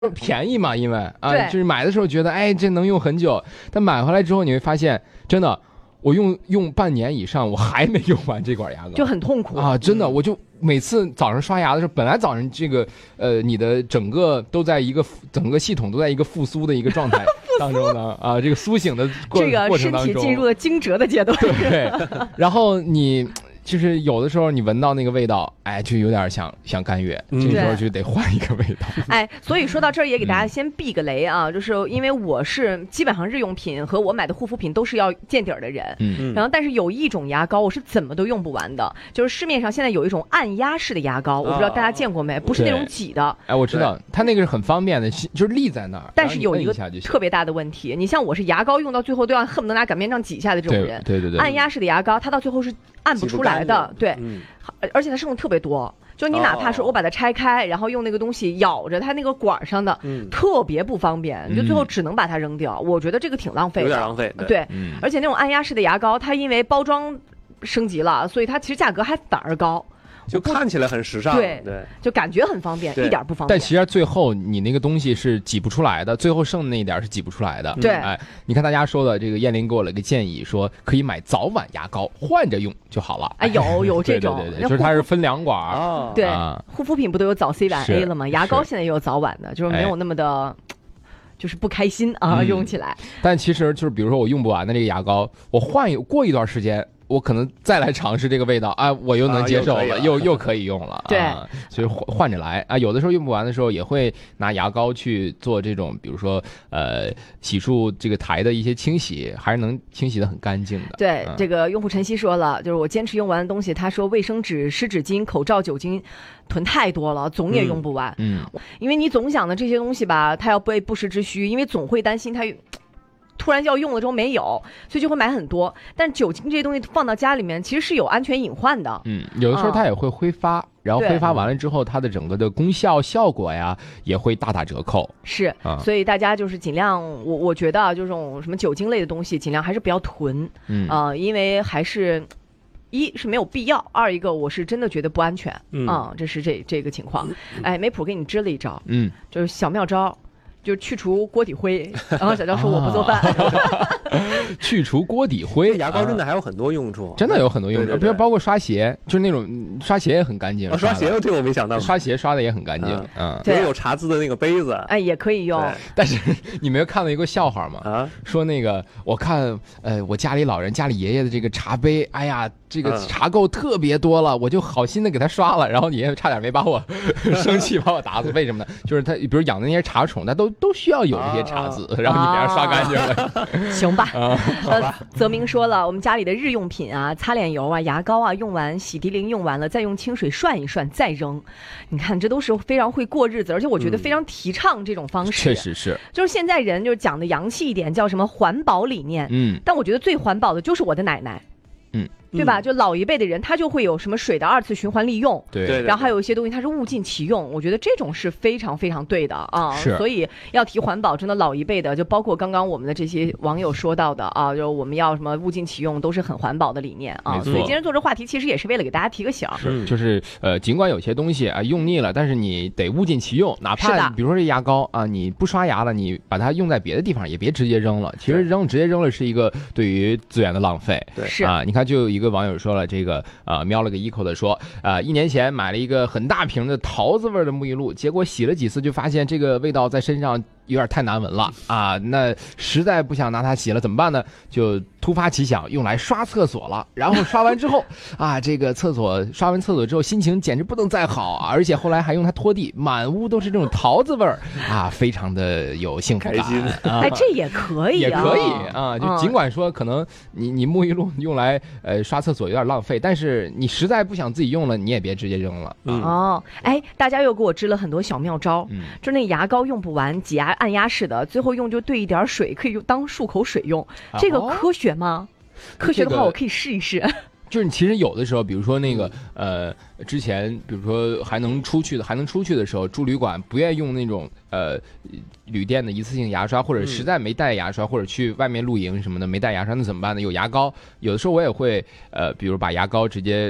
便宜嘛，因为对就是买的时候觉得哎这能用很久，但买回来之后你会发现，真的我用半年以上，我还没用完这管牙膏， 就很痛苦啊！真的，我就每次早上刷牙的时候，本来早上这个你的整个系统都在一个复苏的一个状态当中呢啊，这个苏醒的过程当中， 这个身体进入了惊蛰的阶段。 对，然后你。就是有的时候你闻到那个味道，哎，就有点想干哕，这个时候就得换一个味道。 哎，所以说到这儿也给大家先避个雷啊，就是因为我是基本上日用品和我买的护肤品都是要见底儿的人，然后但是有一种牙膏我是怎么都用不完的，就是市面上现在有一种按压式的牙膏，我不知道大家见过没，不是那种挤的。 哎，我知道，它那个是很方便的，就是立在那儿。 但是有一个特别大的问题，你像我是牙膏用到最后都要恨不得拿擀面杖挤一下的这种人， 对， 按压式的牙膏它到最后是按不出来的，对，而且它剩的特别多。就你哪怕是我把它拆开，然后用那个东西咬着它那个管上的，特别不方便，你就最后只能把它扔掉。我觉得这个挺浪费的， 有点浪费。 对，而且那种按压式的牙膏，它因为包装升级了，所以它其实价格还反而高。 就看起来很时尚， 对，就感觉很方便，一点不方便。 但其实最后你那个东西是挤不出来的，最后剩的那一点是挤不出来的。 对， 哎，你看大家说的这个燕玲给我了个建议，说可以买早晚牙膏换着用就好了。 哎，有这种， 对，就是它是分两管。 对，护肤品不都有早 C 晚 A 了吗？牙膏现在也有早晚的，就是没有那么的。就是不开心啊，用起来。 但其实就是比如说我用不完的这个牙膏，我过一段时间。我可能再来尝试这个味道啊，我又能接受了，又可以用了。 对， 所以换着来啊。有的时候用不完的时候，也会拿牙膏去做这种，比如说洗漱这个台的一些清洗，还是能清洗的很干净的。 对，这个用户晨曦说了，就是我坚持用完的东西，他说卫生纸、湿纸巾、口罩、酒精囤太多了，总也用不完。因为你总想的这些东西吧，它要备不时之需，因为总会担心它。突然要用了之后没有，所以就会买很多。但酒精这些东西放到家里面，其实是有安全隐患的。 有的时候它也会挥发，然后挥发完了之后，它的整个的功效果呀也会大打折扣。 是，所以大家就是尽量，我觉得就这种什么酒精类的东西，尽量还是不要囤。因为还是一是没有必要，二一个我是真的觉得不安全。这是这个情况。哎，梅普给你支了一招，就是小妙招。就去除锅底灰，然后小赵说我不做饭。 去除锅底灰， 牙膏真的还有很多用处， 真的有很多用处，比如包括刷鞋，就是那种刷鞋也很干净。 刷鞋这我没想到， 刷鞋刷的也很干净。 对，有茶渍的那个杯子， 哎，也可以用。 但是你没有看到一个笑话吗？说那个我看我家里老人家里爷爷的这个茶杯，哎呀，这个茶垢特别多了，我就好心的给他刷了，然后爷爷差点没把我生气把我打死。为什么呢？就是他比如养的那些茶宠，他都需要有这些茶渍，然后你给他刷干净了。 行吧。泽明说了，我们家里的日用品啊，擦脸油啊、牙膏啊，用完洗涤灵用完了，再用清水涮一涮再扔。你看，这都是非常会过日子，而且我觉得非常提倡这种方式。 确实是， 就是现在人就是讲的洋气一点，叫什么环保理念。但我觉得最环保的就是我的奶奶。对吧？就老一辈的人，他就会有什么水的2次循环利用， 对， 然后还有一些东西它是物尽其用，我觉得这种是非常非常对的啊。 是， 所以要提环保，真的老一辈的，就包括刚刚我们的这些网友说到的啊，就我们要什么物尽其用，都是很环保的理念啊。所以今天做这话题，其实也是为了给大家提个醒。 就是尽管有些东西啊用腻了，但是你得物尽其用，哪怕比如说这牙膏啊，你不刷牙了，你把它用在别的地方，也别直接扔了。其实直接扔了是一个对于资源的浪费。 对， 是啊，你看就有一个网友说了这个瞄了个1口的说1年前买了一个很大瓶的桃子味的沐浴露，结果洗了几次就发现这个味道在身上有点太难闻了啊，那实在不想拿它洗了怎么办呢？就突发奇想用来刷厕所了，然后刷完之后啊，这个刷完厕所之后心情简直不能再好，而且后来还用它拖地，满屋都是这种桃子味儿啊，非常的有幸福感。 哎，这也可以啊， 也可以啊，就尽管说可能你沐浴露用来刷厕所有点浪费，但是你实在不想自己用了，你也别直接扔了。 哎，大家又给我支了很多小妙招，就那牙膏用不完挤压按压式的，最后用就兑一点水，可以当漱口水用，这个科学吗？科学的话我可以试一试。 就是其实有的时候，比如说那个之前比如说还能出去的时候，住旅馆不愿意用那种旅店的一次性牙刷，或者实在没带牙刷，或者去外面露营什么的没带牙刷，那怎么办呢？有牙膏，有的时候我也会比如把牙膏直接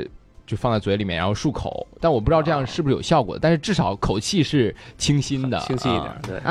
就放在嘴里面，然后漱口。但我不知道这样是不是有效果，但是至少口气是清新的， 清晰一点，对。